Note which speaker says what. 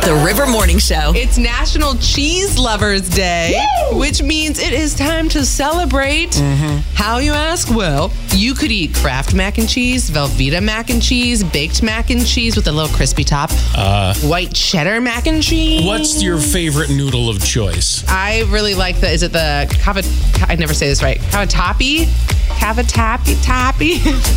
Speaker 1: The River Morning Show.
Speaker 2: It's National Cheese Lovers Day, which means it is time to celebrate. How, you ask? Well, you could eat Kraft mac and cheese, Velveeta mac and cheese, baked mac and cheese with a little crispy top, white cheddar mac and cheese.
Speaker 3: What's your favorite noodle of choice?
Speaker 2: I really like is it the I never say this right, cavatappi? Cavatappi?